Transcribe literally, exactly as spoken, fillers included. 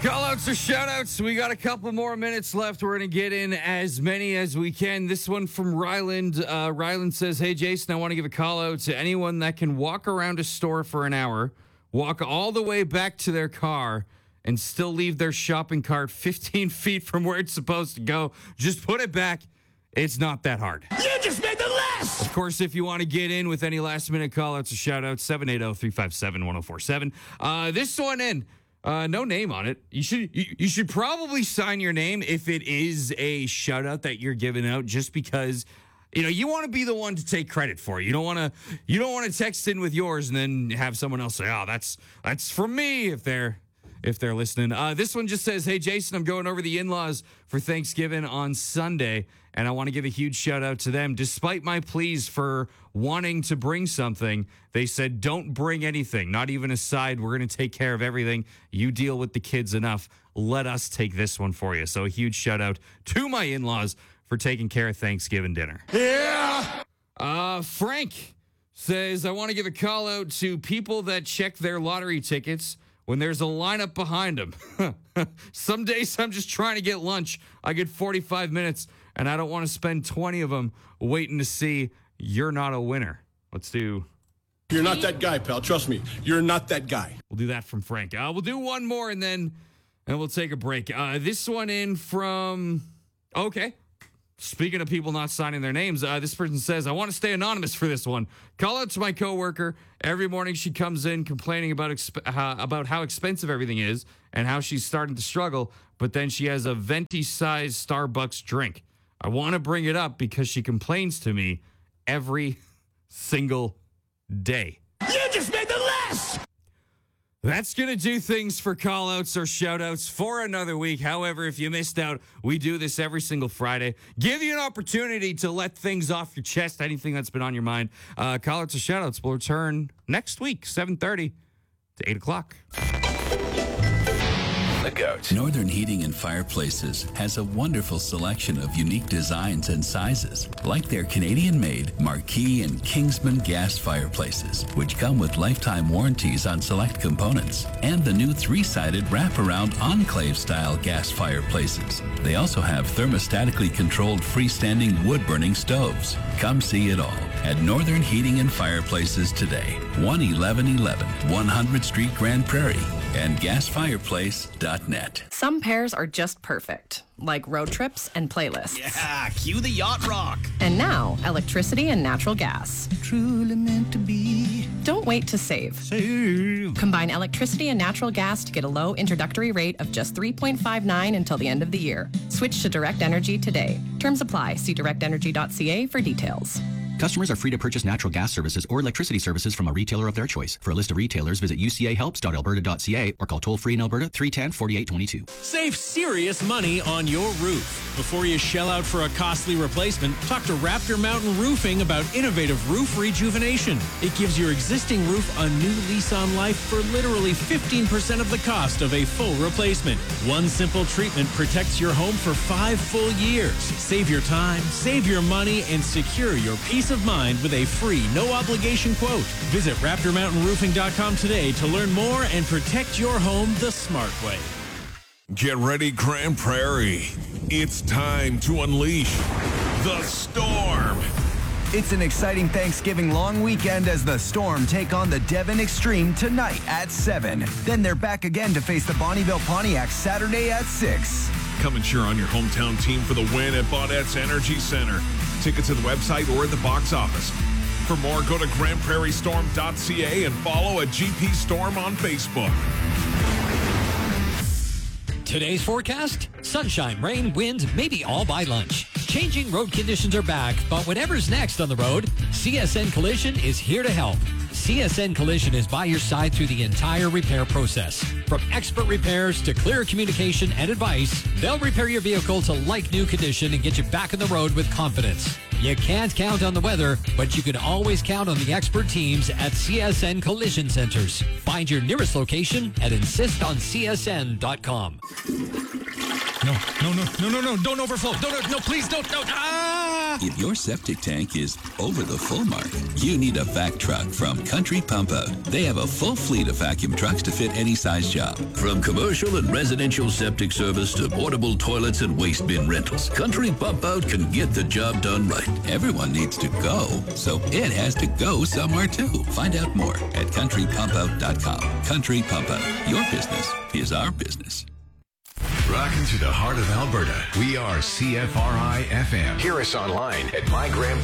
Call-outs or shout-outs. We got a couple more minutes left. We're going to get in as many as we can. This one from Ryland. Uh, Ryland says, hey, Jason, I want to give a call-out to anyone that can walk around a store for an hour, walk all the way back to their car, and still leave their shopping cart fifteen feet from where it's supposed to go. Just put it back. It's not that hard. You just made the list! Of course, if you want to get in with any last-minute call-outs or shout-outs, seven eight zero, three five seven, one zero four seven. Uh, this one in. Uh, no name on it. You should you, you should probably sign your name if it is a shout out that you're giving out, just because you know you want to be the one to take credit for it. You don't want to you don't want to text in with yours and then have someone else say, "Oh, that's that's from me," if they're if they're listening. Uh, this one just says, "Hey Jason, I'm going over the in-laws for Thanksgiving on Sunday, and I want to give a huge shout out to them. Despite my pleas for wanting to bring something, they said, don't bring anything, not even a side. We're going to take care of everything. You deal with the kids enough. Let us take this one for you." So a huge shout out to my in-laws for taking care of Thanksgiving dinner. Yeah! Uh, Frank says, I want to give a call out to people that check their lottery tickets when there's a lineup behind them. Some days I'm just trying to get lunch. I get forty-five minutes, and I don't want to spend twenty of them waiting to see you're not a winner. Let's do... You're not that guy, pal. Trust me. You're not that guy. We'll do that from Frank. Uh, we'll do one more, and then and we'll take a break. Uh, this one in from... Okay. Speaking of people not signing their names, uh, this person says, I want to stay anonymous for this one. Call out to my coworker. Every morning she comes in complaining about exp- uh, about how expensive everything is and how she's starting to struggle, but then she has a venti-sized Starbucks drink. I want to bring it up because she complains to me every single day. You just made the list! That's going to do things for call-outs or shout-outs for another week. However, if you missed out, we do this every single Friday. Give you an opportunity to let things off your chest, anything that's been on your mind. Uh, call-outs or shout-outs will return next week, seven thirty to eight o'clock. The GOAT. Northern Heating and Fireplaces has a wonderful selection of unique designs and sizes, like their Canadian-made Marquee and Kingsman gas fireplaces, which come with lifetime warranties on select components, and the new three-sided wraparound Enclave-style gas fireplaces. They also have thermostatically controlled freestanding wood-burning stoves. Come see it all at Northern Heating and Fireplaces today, one eleven eleven one hundredth Street, Grand Prairie, and gas fireplace dot net. Some pairs are just perfect, like road trips and playlists. Yeah, cue the yacht rock. And now, electricity and natural gas. Truly meant to be. Don't wait to save. Save. Combine electricity and natural gas to get a low introductory rate of just three point five nine until the end of the year. Switch to Direct Energy today. Terms apply. See direct energy dot c a for details. Customers are free to purchase natural gas services or electricity services from a retailer of their choice. For a list of retailers, visit u c a helps dot alberta dot c a or call toll-free in Alberta three one zero, four eight two two. Save serious money on your roof. Before you shell out for a costly replacement, talk to Raptor Mountain Roofing about innovative roof rejuvenation. It gives your existing roof a new lease on life for literally fifteen percent of the cost of a full replacement. One simple treatment protects your home for five full years. Save your time, save your money, and secure your peace of mind with a free, no-obligation quote. Visit raptor mountain roofing dot com today to learn more and protect your home the smart way. Get ready, Grand Prairie. It's time to unleash the storm. It's an exciting Thanksgiving long weekend as the Storm take on the Devon Extreme tonight at seven. Then they're back again to face the Bonnieville Pontiac Saturday at six. Come and cheer on your hometown team for the win at Baudette's Energy Center. Tickets at the website or at the box office. For more, go to grand prairie storm dot c a and follow at G P Storm on Facebook. Today's forecast? Sunshine, rain, wind, maybe all by lunch. Changing road conditions are back, but whatever's next on the road, C S N Collision is here to help. C S N Collision is by your side through the entire repair process. From expert repairs to clear communication and advice, they'll repair your vehicle to like-new condition and get you back on the road with confidence. You can't count on the weather, but you can always count on the expert teams at C S N Collision Centers. Find your nearest location at insist on c s n dot com. No, no, no, no, no, no, don't overflow. Don't, no, please don't, no. Ah! If your septic tank is over the full mark, you need a vac truck from Country Pump Out. They have a full fleet of vacuum trucks to fit any size job. From commercial and residential septic service to portable toilets and waste bin rentals, Country Pump Out can get the job done right. Everyone needs to go, so it has to go somewhere too. Find out more at country pump out dot com. Country Pump Out. Your business is our business. Rocking to the heart of Alberta. We are C F R I F M. Hear us online at my grand